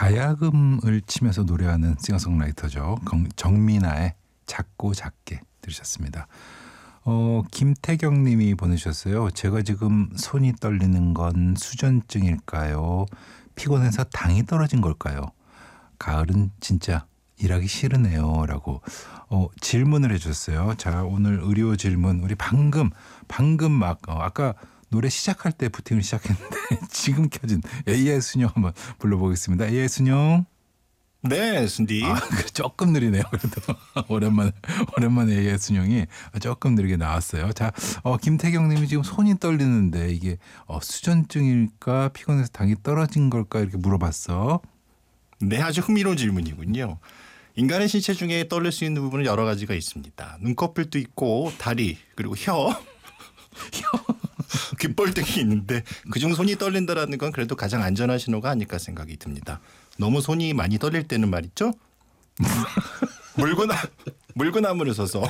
가야금을 치면서 노래하는 싱어송라이터죠. 정민아의 작고 작게 들으셨습니다. 김태경 님이 보내주셨어요. 제가 지금 손이 떨리는 건 수전증일까요? 피곤해서 당이 떨어진 걸까요? 가을은 진짜 일하기 싫으네요. 라고 질문을 해주셨어요. 자, 오늘 의료 질문. 우리 방금 막 아까 노래 시작할 때 부팅을 시작했는데 지금 켜진 AI 순영 한번 불러보겠습니다. AI 순영. 네, 순디. 조금 느리네요. 그래도 오랜만에 AI 순영이 조금 느리게 나왔어요. 자, 김태경 님이 지금 손이 떨리는데 이게 수전증일까 피곤해서 당이 떨어진 걸까 이렇게 물어봤어. 네, 아주 흥미로운 질문이군요. 인간의 신체 중에 떨릴 수 있는 부분은 여러 가지가 있습니다. 눈꺼풀도 있고 다리 그리고 혀. 귓볼등이 있는데 그중 손이 떨린다라는 건 그래도 가장 안전한 신호가 아닐까 생각이 듭니다. 너무 손이 많이 떨릴 때는 말이죠. 물구나무를 서서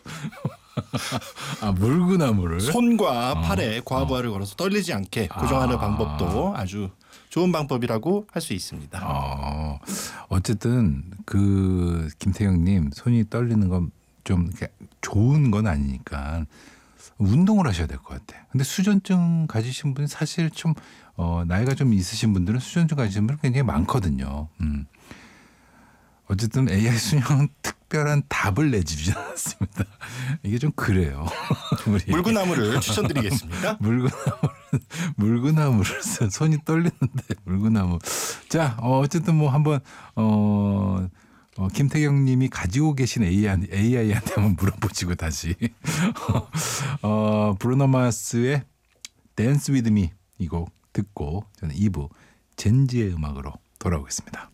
물구나무를 손과 팔에 과부하를 걸어서 떨리지 않게 고정하는 방법도 아주 좋은 방법이라고 할 수 있습니다. 어쨌든 그 김태경님 손이 떨리는 건 좀 좋은 건 아니니까 운동을 하셔야 될 것 같아요. 근데 수전증 가지신 분이 사실 좀 나이가 좀 있으신 분들은 수전증 가지신 분이 굉장히 많거든요. 어쨌든 AI 순영은 특별한 답을 내주지 않았습니다. 이게 좀 그래요. 물구나무를 추천드리겠습니다. 물구나무를 손이 떨리는데 물구나무. 자, 어쨌든 뭐 한번 김태경 님이 가지고 계신 AI한테 한번 물어보시고 다시 브루노 마스의 댄스 위드 미 이 곡 듣고 저는 2부 젠지의 음악으로 돌아오겠습니다.